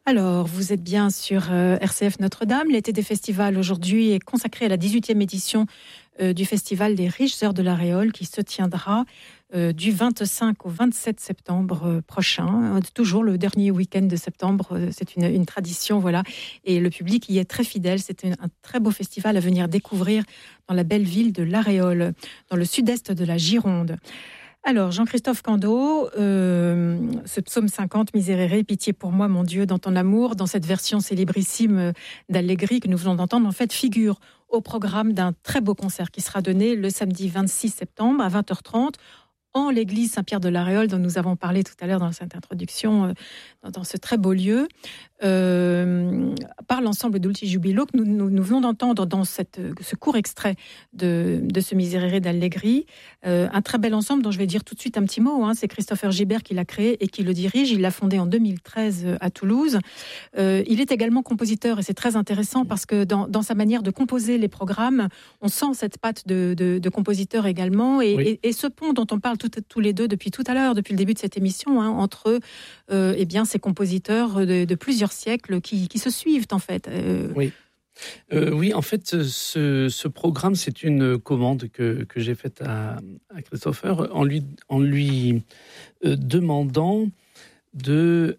Alors, vous êtes bien sur RCF Notre-Dame. L'été des festivals aujourd'hui est consacré à la 18e édition du Festival des Riches Heures de la Réole qui se tiendra du 25 au 27 septembre prochain. Toujours le dernier week-end de septembre, c'est une tradition, voilà. Et le public y est très fidèle. C'est un très beau festival à venir découvrir dans la belle ville de La Réole, dans le sud-est de la Gironde. Alors, Jean-Christophe Candeau, ce psaume 50, Miserere, pitié pour moi, mon Dieu, dans ton amour, dans cette version célébrissime d'Allegri que nous venons d'entendre, en fait, figure au programme d'un très beau concert qui sera donné le samedi 26 septembre à 20h30 en l'église Saint-Pierre de la Réole, dont nous avons parlé tout à l'heure dans cette introduction, dans ce très beau lieu, par l'ensemble d'Ulti Jubilo que nous venons d'entendre dans ce court extrait de ce Miserere d'Allegri. Un très bel ensemble dont je vais dire tout de suite un petit mot. C'est Christopher Gibert qui l'a créé et qui le dirige. Il l'a fondé en 2013 à Toulouse. Il est également compositeur et c'est très intéressant parce que dans sa manière de composer les programmes, on sent cette patte de compositeur également. Et ce pont dont on parle tous les deux depuis tout à l'heure, depuis le début de cette émission, entre ces compositeurs de plusieurs siècles qui se suivent en fait. Oui, en fait, ce programme, c'est une commande que j'ai faite à Christopher en lui demandant de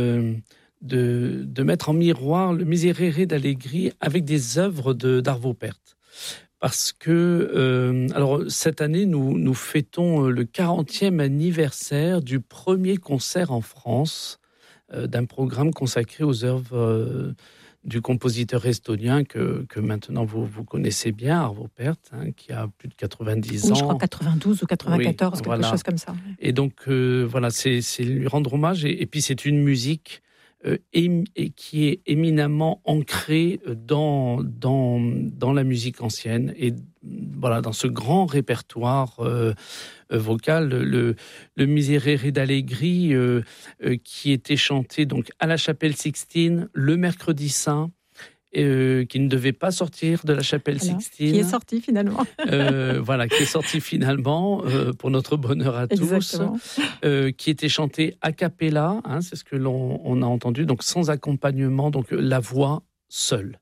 mettre en miroir le Miserere d'Allegri avec des œuvres d'Arvo Pärt. Parce que, cette année, nous fêtons le 40e anniversaire du premier concert en France d'un programme consacré aux œuvres du compositeur estonien que maintenant vous connaissez bien, Arvo Pärt, qui a plus de 90 ans. Je crois 92 ou 94, quelque chose comme ça. Et donc, c'est lui rendre hommage. Et puis, c'est une musique et qui est éminemment ancrée dans la musique ancienne et dans ce grand répertoire vocal, le Miserere d'Allegri qui était chanté donc à la chapelle Sixtine le mercredi saint, qui ne devait pas sortir de la chapelle Sixtine. Qui est sorti finalement. Qui est sorti finalement, pour notre bonheur à tous. Qui était chanté a cappella, c'est ce que l'on a entendu, donc sans accompagnement, donc la voix seule.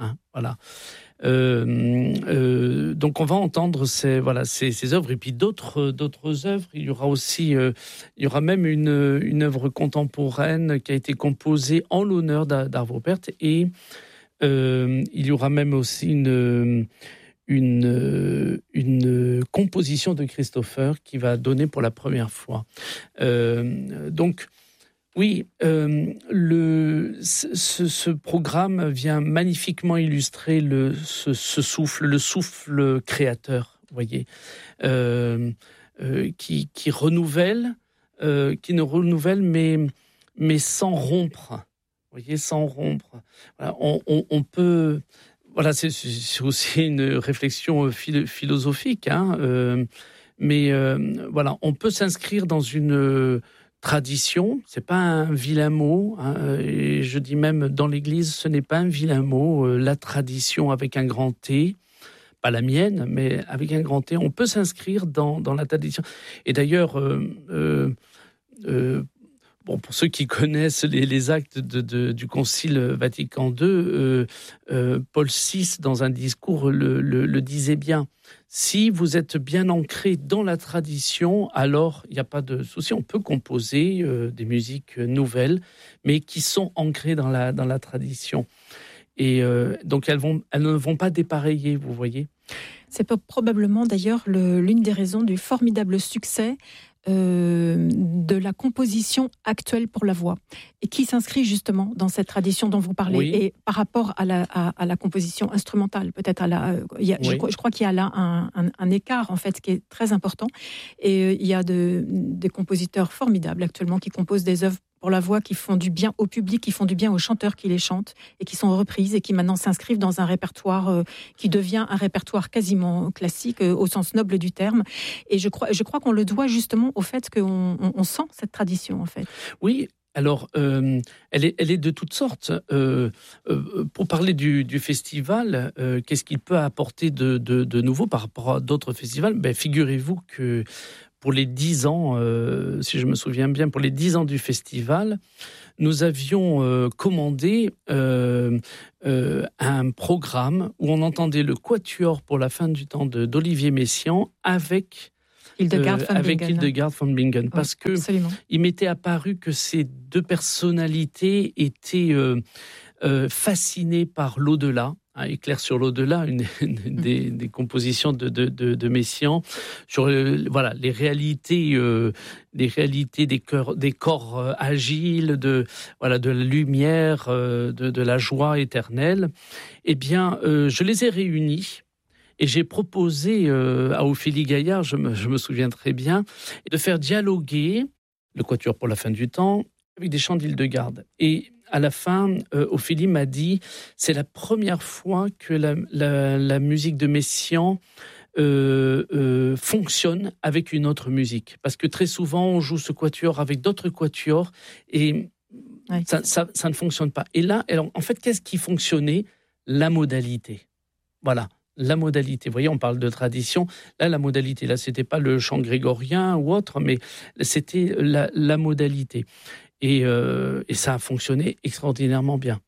Donc on va entendre ces œuvres et puis d'autres œuvres. Il y aura même une œuvre contemporaine qui a été composée en l'honneur d'Arvo Pärt et il y aura même aussi une composition de Christopher qui va donner pour la première fois. Ce programme vient magnifiquement illustrer ce souffle, le souffle créateur, vous voyez, qui renouvelle, qui ne renouvelle mais sans rompre. Vous voyez, sans rompre. Voilà, on peut. Voilà, c'est aussi une réflexion philosophique, mais on peut s'inscrire dans une tradition. C'est pas un vilain mot, et je dis même dans l'Église, ce n'est pas un vilain mot. La tradition avec un grand T, pas la mienne, mais avec un grand T, on peut s'inscrire dans la tradition. Et d'ailleurs. Pour ceux qui connaissent les actes du Concile Vatican II, Paul VI, dans un discours, le disait bien. Si vous êtes bien ancré dans la tradition, alors il n'y a pas de souci. On peut composer des musiques nouvelles, mais qui sont ancrées dans la tradition. Et donc elles ne vont pas dépareiller, vous voyez. C'est probablement d'ailleurs l'une des raisons du formidable succès de la composition actuelle pour la voix et qui s'inscrit justement dans cette tradition dont vous parlez. Oui. Et par rapport à la composition instrumentale, peut-être je crois qu'il y a là un écart en fait qui est très important et il y a des compositeurs formidables actuellement qui composent des œuvres pour la voix qui font du bien au public, qui font du bien aux chanteurs qui les chantent et qui sont reprises et qui maintenant s'inscrivent dans un répertoire qui devient un répertoire quasiment classique au sens noble du terme. Et je crois qu'on le doit justement au fait qu'on sent cette tradition en fait. Oui. Alors, elle est de toutes sortes. Pour parler du festival, qu'est-ce qu'il peut apporter de nouveau par rapport à d'autres festivals ? Figurez-vous que pour les 10 ans, si je me souviens bien, pour les 10 ans du festival, nous avions commandé un programme où on entendait le quatuor pour la fin du temps d'Olivier Messiaen avec Hildegard von Bingen, parce que il m'était apparu que ces deux personnalités étaient fascinées par l'au-delà. Éclair sur l'au-delà, une des compositions de Messiaen, sur les réalités des corps agiles, de la lumière, de la joie éternelle. Eh bien, je les ai réunis. Et j'ai proposé à Ophélie Gaillard, je me souviens très bien, de faire dialoguer le quatuor pour la fin du temps avec des chants d'Hildegard. Et à la fin, Ophélie m'a dit, c'est la première fois que la musique de Messiaen fonctionne avec une autre musique. Parce que très souvent, on joue ce quatuor avec d'autres quatuors et ça ne fonctionne pas. Et là, en fait, qu'est-ce qui fonctionnait ? La modalité. Voilà. La modalité. Vous voyez, on parle de tradition. Là, la modalité, là, c'était pas le chant grégorien ou autre, mais c'était la modalité. Et ça a fonctionné extraordinairement bien.